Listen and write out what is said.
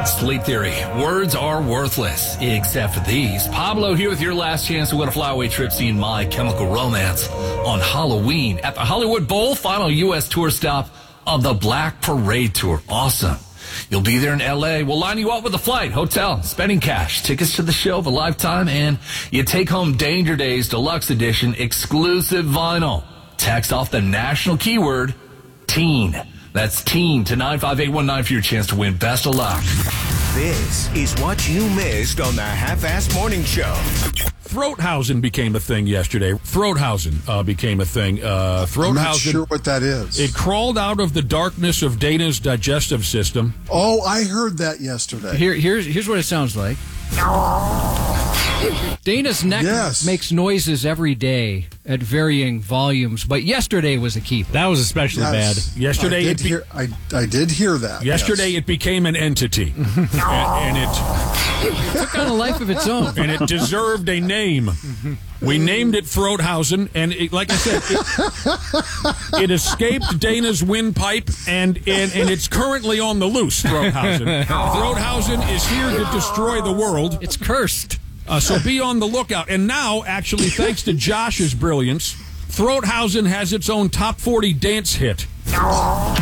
Sleep Theory. Words are worthless, except for these. Pablo here with your last chance to win a flyaway trip seeing My Chemical Romance on Halloween at the Hollywood Bowl, final U.S. tour stop of the Black Parade Tour. Awesome. You'll be there in L.A. We'll line you up with a flight, hotel, spending cash, tickets to the show of a lifetime, and you take home Danger Days Deluxe Edition exclusive vinyl. Text off the national keyword, teen. That's teen to 95819 for your chance to win. Best of luck. This is what you missed on the Half-Ass Morning Show. Throathausen became a thing yesterday. Throathausen became a thing. I'm not sure what that is. It crawled out of the darkness of Dana's digestive system. Oh, I heard that yesterday. Here's what it sounds like. Dana's neck makes noises every day at varying volumes, but yesterday was a keeper. That was especially bad. Yesterday, I did hear that. Yesterday, it became an entity, and it took on a life of its own, and it deserved a name. We named it Throathausen, and like I said, it escaped Dana's windpipe, and it's currently on the loose. Throathausen. Throathausen is here to destroy the world. It's cursed. So be on the lookout. And now, actually, thanks to Josh's brilliance, Throathausen has its own top 40 dance hit.